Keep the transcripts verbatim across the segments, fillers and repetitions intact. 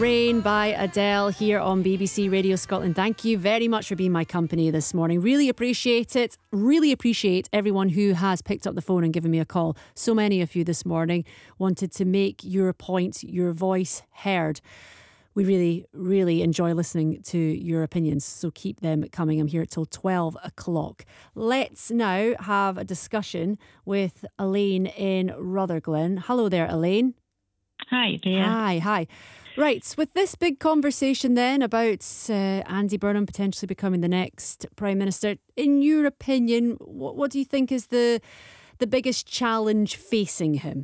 Rain by Adele here on B B C Radio Scotland. Thank you very much for being my company this morning. Really appreciate it. Really appreciate everyone who has picked up the phone and given me a call. So many of you this morning wanted to make your point, your voice heard. We really, really enjoy listening to your opinions, so keep them coming. I'm here till twelve o'clock. Let's now have a discussion with Elaine in Rutherglen. Hello there, Elaine. Hi there. Hi, hi. Right, with this big conversation then about uh, Andy Burnham potentially becoming the next Prime Minister, in your opinion, what, what do you think is the the biggest challenge facing him?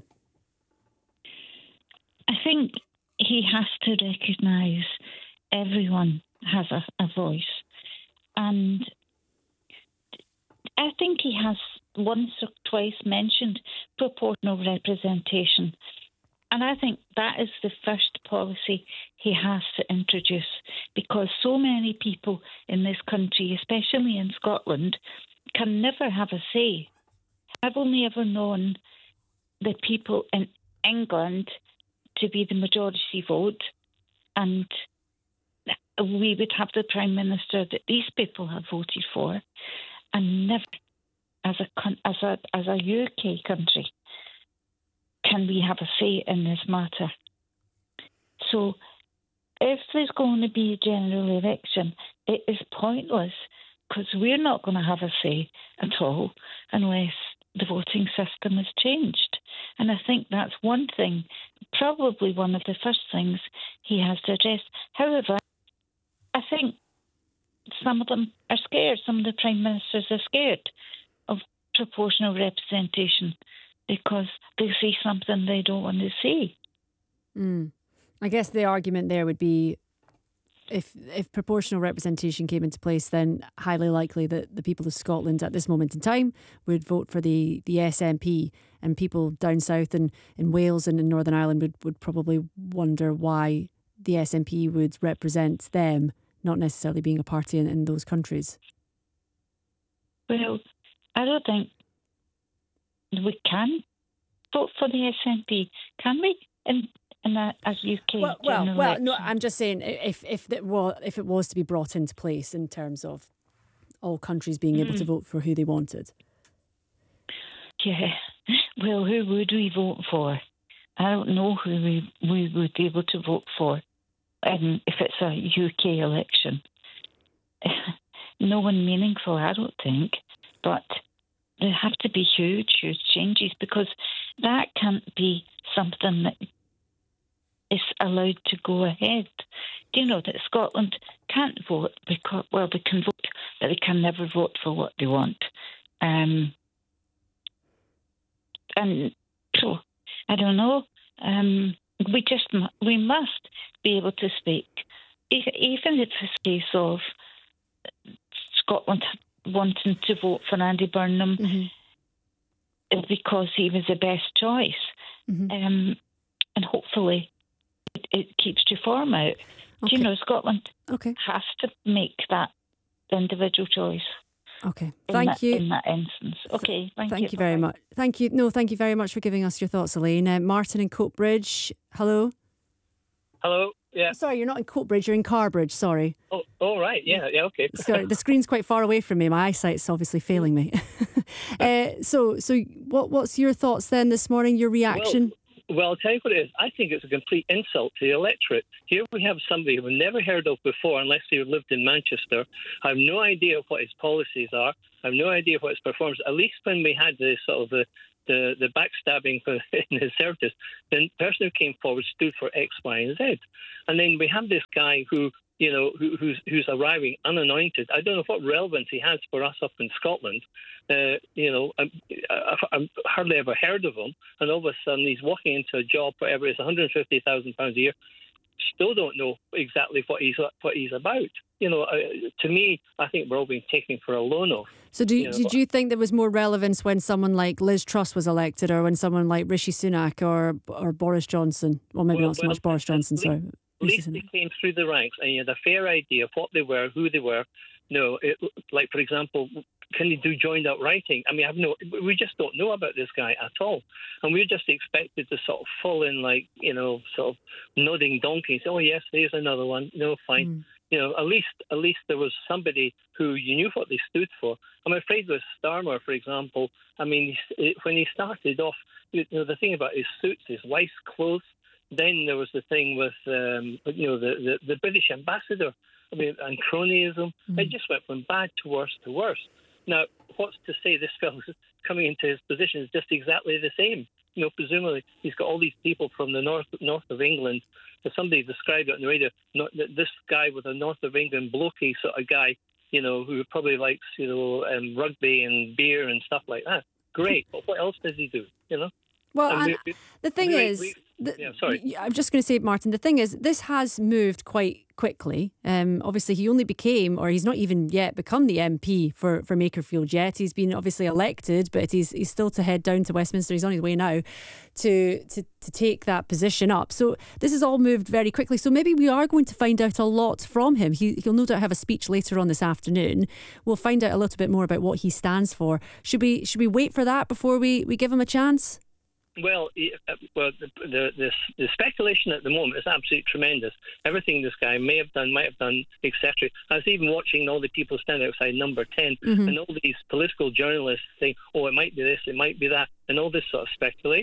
I think he has to recognise everyone has a, a voice. And I think he has once or twice mentioned proportional representation. And I think that is the first policy he has to introduce, because so many people in this country, especially in Scotland, can never have a say. I've only ever known the people in England to be the majority vote, and we would have the Prime Minister that these people have voted for, and never as a, as a, as a U K country can we have a say in this matter. So if there's going to be a general election, it is pointless, because we're not going to have a say at all unless the voting system is changed. And I think that's one thing, probably one of the first things he has to address. However, I think some of them are scared, some of the Prime Ministers are scared of proportional representation, because they see something they don't want to see. Mm. I guess the argument there would be if if proportional representation came into place, then highly likely that the people of Scotland at this moment in time would vote for the, the S N P, and people down south in, in Wales and in Northern Ireland would, would probably wonder why the S N P would represent them, not necessarily being a party in, in those countries. Well, I don't think we can vote for the S N P, can we? In in a, a U K well, well, general well, election? no. I'm just saying, if if it was if it was to be brought into place in terms of all countries being able mm. to vote for who they wanted. Yeah. Well, who would we vote for? I don't know who we we would be able to vote for, um, if it's a U K election. No one meaningful, I don't think, but there have to be huge, huge changes, because that can't be something that is allowed to go ahead. Do you know that Scotland can't vote? Because, well, they can vote, but they can never vote for what they want. Um, and so, I don't know. Um, we just we must be able to speak, even if it's a case of Scotland wanting to vote for Andy Burnham mm-hmm. because he was the best choice. Mm-hmm. Um, and hopefully it, it keeps reform out. Okay. Do you know, Scotland okay. has to make that individual choice. Okay, thank that, you. In that instance. Okay, thank, thank you. you very Bye-bye. much. Thank you. No, thank you very much for giving us your thoughts, Elaine. Uh, Martin in Coatbridge, hello. Hello. Yeah. Sorry, you're not in Coatbridge, you're in Carbridge, sorry. Oh, all right. Yeah, yeah, okay. Sorry, the screen's quite far away from me. My eyesight's obviously failing me. uh, so, so what, what's your thoughts then this morning, your reaction? Well, well, I'll tell you what it is. I think it's a complete insult to the electorate. Here we have somebody who we've never heard of before, unless they lived in Manchester. I have no idea what his policies are. I have no idea what his performance. At least when we had the sort of the the, the backstabbing in his service, the person who came forward stood for X, Y, and Z. And then we have this guy who, you know, who, who's who's arriving unanointed. I don't know what relevance he has for us up in Scotland. Uh, you know, I'm, I've hardly ever heard of him, and all of a sudden he's walking into a job, whatever it is, one hundred fifty thousand pounds a year. Still don't know exactly what he's what he's about. You know, uh, to me, I think we're all being taken for a loan-off. So do, you know, did you think there was more relevance when someone like Liz Truss was elected, or when someone like Rishi Sunak or or Boris Johnson? Well, maybe well, not so well, much Boris Johnson, at sorry. Least, at least they came through the ranks and you had a fair idea of what they were, who they were. No, it, like, for example, can he do joined up writing? I mean, I've no, we just don't know about this guy at all. And we're just expected to sort of fall in like, you know, sort of nodding donkeys. Oh, yes, there's another one. No, fine. Mm. You know, at least at least there was somebody who you knew what they stood for. I'm afraid with Starmer, for example, I mean, when he started off, you know, the thing about his suits, his wife's clothes, then there was the thing with, um, you know, the, the, the British ambassador, I mean, and cronyism. Mm. It just went from bad to worse to worse. Now, what's to say this fellow coming into his position is just exactly the same? You know, presumably he's got all these people from the north north of England. As somebody described it on the radio, not this guy with a north of England blokey sort of guy, you know, who probably likes, you know, um, rugby and beer and stuff like that. Great, but what else does he do? You know. Well, and we, the thing we, is, we, the, yeah, sorry. I'm just going to say, Martin, the thing is, this has moved quite quickly. Um, obviously, he only became, or he's not even yet become the M P for, for Makerfield yet. He's been obviously elected, but he's he's still to head down to Westminster. He's on his way now to, to, to take that position up. So this has all moved very quickly. So maybe we are going to find out a lot from him. He, he'll no doubt have a speech later on this afternoon. We'll find out a little bit more about what he stands for. Should we should we wait for that before we, we give him a chance? Well, well, the, the, the, the speculation at the moment is absolutely tremendous. Everything this guy may have done, might have done, et cetera. I was even watching all the people standing outside Number ten, mm-hmm. and all these political journalists saying, oh, it might be this, it might be that, and all this sort of speculation.